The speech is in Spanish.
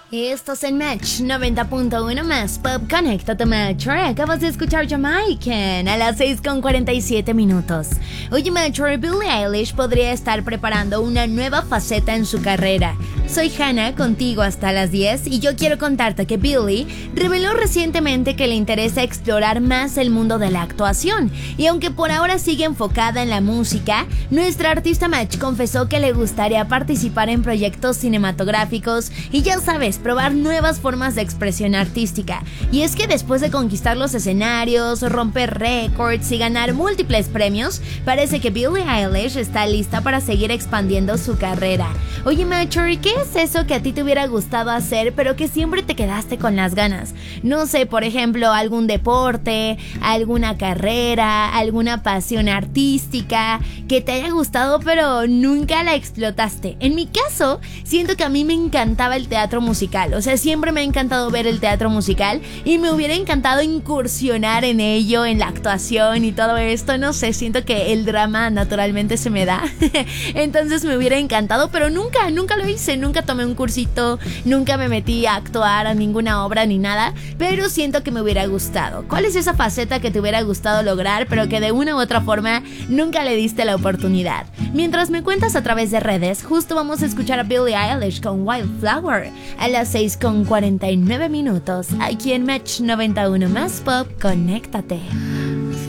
Estás en Match 90.1 más Pop. Conéctate, Match. Acabas de escuchar Jamaican a las 6:47 minutos. Oye, Match, Billie Eilish podría estar preparando una nueva faceta en su carrera. Soy Hannah, contigo hasta las 10, y yo quiero contarte que Billie reveló recientemente que le interesa explorar más el mundo de la actuación. Y aunque por ahora sigue enfocada en la música, nuestra artista Match confesó que le gustaría participar en proyectos cinematográficos y, ya sabes, probar nuevas formas de expresión artística. Y es que después de conquistar los escenarios, romper récords y ganar múltiples premios, parece que Billie Eilish está lista para seguir expandiendo su carrera. Oye, Mature, ¿qué es eso que a ti te hubiera gustado hacer pero que siempre te quedaste con las ganas? No sé, por ejemplo, algún deporte, alguna carrera, alguna pasión artística que te haya gustado pero nunca la explotaste. En mi caso, siento que a mí me encantaba el teatro musical. O sea, siempre me ha encantado ver el teatro musical y me hubiera encantado incursionar en ello, en la actuación y todo esto. No sé, siento que el drama naturalmente se me da. Entonces me hubiera encantado, pero nunca lo hice. Nunca tomé un cursito, nunca me metí a actuar a ninguna obra ni nada, pero siento que me hubiera gustado. ¿Cuál es esa faceta que te hubiera gustado lograr, pero que de una u otra forma nunca le diste la oportunidad? Mientras me cuentas a través de redes, justo vamos a escuchar a Billie Eilish con Wildflower a las 6:49 minutos, aquí en Match 91 más Pop. Conéctate.